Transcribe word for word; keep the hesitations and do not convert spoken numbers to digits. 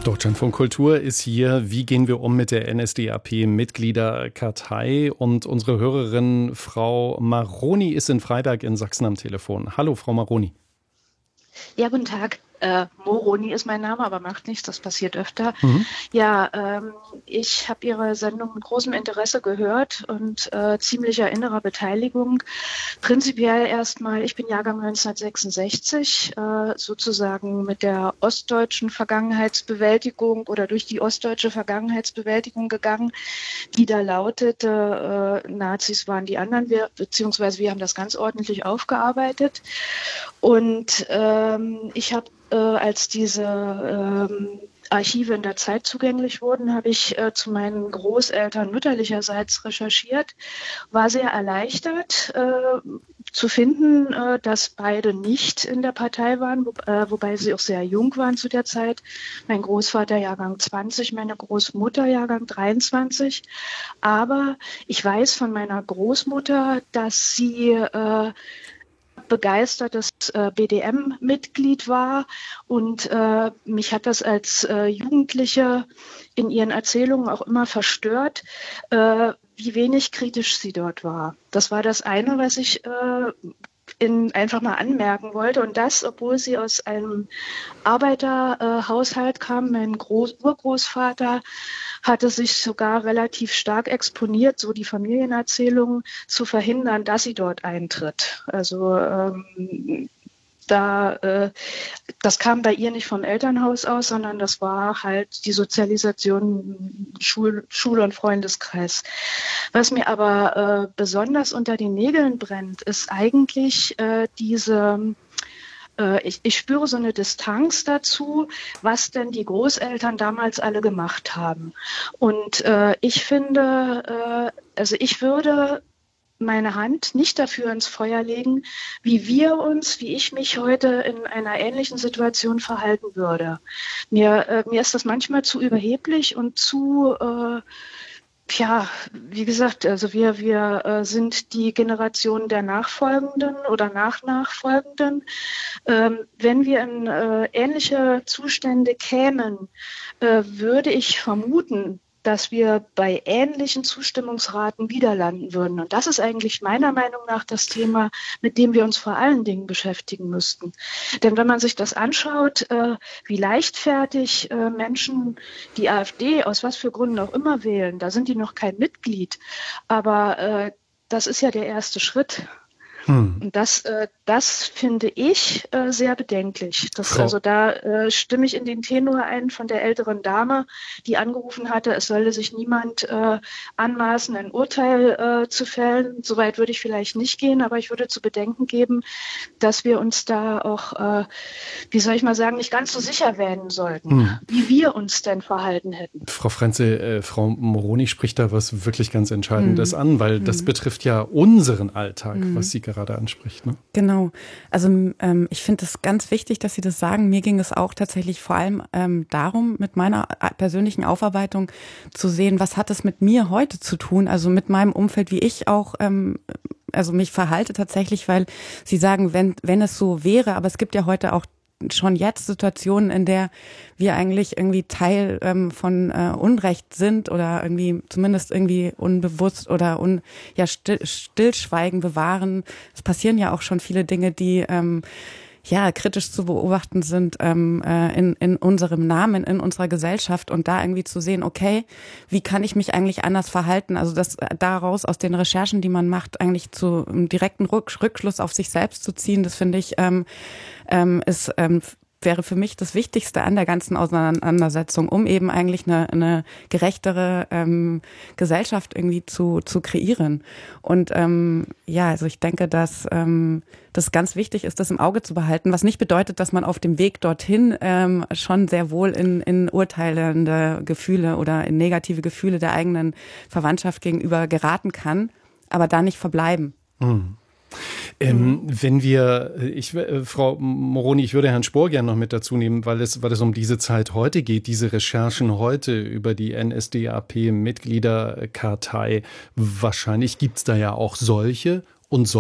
Deutschlandfunk Kultur ist hier. Wie gehen wir um mit der N S D A P-Mitgliederkartei? Und unsere Hörerin Frau Maroni ist in Freiberg in Sachsen am Telefon. Hallo, Frau Maroni. Ja, guten Tag. Äh, Moroni ist mein Name, aber macht nichts, das passiert öfter. Mhm. Ja, ähm, ich habe Ihre Sendung mit großem Interesse gehört und äh, ziemlicher innerer Beteiligung. Prinzipiell erstmal, ich bin Jahrgang neunzehnhundertsechsundsechzig, äh, sozusagen mit der ostdeutschen Vergangenheitsbewältigung oder durch die ostdeutsche Vergangenheitsbewältigung gegangen, die da lautete, äh, Nazis waren die anderen, wir, beziehungsweise wir haben das ganz ordentlich aufgearbeitet. Und ähm, ich habe, äh, als diese ähm, Archive in der Zeit zugänglich wurden, habe ich äh, zu meinen Großeltern mütterlicherseits recherchiert, war sehr erleichtert äh, zu finden, äh, dass beide nicht in der Partei waren, wo, äh, wobei sie auch sehr jung waren zu der Zeit. Mein Großvater Jahrgang zwanzig, meine Großmutter Jahrgang dreiundzwanzig. Aber ich weiß von meiner Großmutter, dass sie äh, begeistertes äh, B D M-Mitglied war und äh, mich hat das als äh, Jugendliche in ihren Erzählungen auch immer verstört, äh, wie wenig kritisch sie dort war. Das war das eine, was ich äh, in, einfach mal anmerken wollte, und das, obwohl sie aus einem Arbeiterhaushalt äh, kam. Mein Groß- Urgroßvater hatte sich sogar relativ stark exponiert, so die Familienerzählungen, zu verhindern, dass sie dort eintritt. Also ähm, da, äh, das kam bei ihr nicht vom Elternhaus aus, sondern das war halt die Sozialisation, Schul- Schule und Freundeskreis. Was mir aber äh, besonders unter den Nägeln brennt, ist eigentlich äh, diese Ich, ich spüre so eine Distanz dazu, was denn die Großeltern damals alle gemacht haben. Und äh, ich finde, äh, also ich würde meine Hand nicht dafür ins Feuer legen, wie wir uns, wie ich mich heute in einer ähnlichen Situation verhalten würde. Mir, äh, mir ist das manchmal zu überheblich und zu äh, Ja, wie gesagt, also wir, wir äh, sind die Generation der Nachfolgenden oder Nachnachfolgenden. Ähm, wenn wir in äh, ähnliche Zustände kämen, äh, würde ich vermuten, dass wir bei ähnlichen Zustimmungsraten wieder landen würden. Und das ist eigentlich meiner Meinung nach das Thema, mit dem wir uns vor allen Dingen beschäftigen müssten. Denn wenn man sich das anschaut, äh, wie leichtfertig äh, Menschen die AfD aus was für Gründen auch immer wählen, da sind die noch kein Mitglied. Aber äh, das ist ja der erste Schritt. Hm. Und das, äh, das finde ich äh, sehr bedenklich. Das, Frau, also da äh, stimme ich in den Tenor ein von der älteren Dame, die angerufen hatte, es solle sich niemand äh, anmaßen, ein Urteil äh, zu fällen. Soweit würde ich vielleicht nicht gehen, aber ich würde zu bedenken geben, dass wir uns da auch, äh, wie soll ich mal sagen, nicht ganz so sicher werden sollten, hm. wie wir uns denn verhalten hätten. Frau Frenzel, äh, Frau Moroni spricht da was wirklich ganz Entscheidendes Hm. an, weil das Hm. betrifft ja unseren Alltag, Hm. was Sie gerade anspricht. Ne? Genau. Also ähm, ich finde es ganz wichtig, dass Sie das sagen. Mir ging es auch tatsächlich vor allem ähm, darum, mit meiner persönlichen Aufarbeitung zu sehen, was hat es mit mir heute zu tun, also mit meinem Umfeld, wie ich auch ähm, also mich verhalte tatsächlich, weil Sie sagen, wenn wenn es so wäre, aber es gibt ja heute auch schon jetzt Situationen, in der wir eigentlich irgendwie Teil ähm, von äh, Unrecht sind oder irgendwie zumindest irgendwie unbewusst oder un, ja still, Stillschweigen bewahren. Es passieren ja auch schon viele Dinge, die ähm, ja kritisch zu beobachten sind ähm, äh, in in unserem Namen, in unserer Gesellschaft, und da irgendwie zu sehen, okay, wie kann ich mich eigentlich anders verhalten? Also das äh, daraus aus den Recherchen, die man macht, eigentlich zu einem direkten Rück, Rückschluss auf sich selbst zu ziehen, das finde ich ähm, ähm, ist ähm, wäre für mich das Wichtigste an der ganzen Auseinandersetzung, um eben eigentlich eine, eine gerechtere ähm, Gesellschaft irgendwie zu zu kreieren. Und ähm, ja, also ich denke, dass ähm, das ganz wichtig ist, das im Auge zu behalten, was nicht bedeutet, dass man auf dem Weg dorthin ähm, schon sehr wohl in, in urteilende Gefühle oder in negative Gefühle der eigenen Verwandtschaft gegenüber geraten kann, aber da nicht verbleiben. Hm. Ähm, wenn wir, ich, äh, Frau Moroni, ich würde Herrn Spohr gerne noch mit dazu nehmen, weil es, weil es um diese Zeit heute geht, diese Recherchen heute über die N S D A P-Mitgliederkartei. Wahrscheinlich gibt es da ja auch solche und solche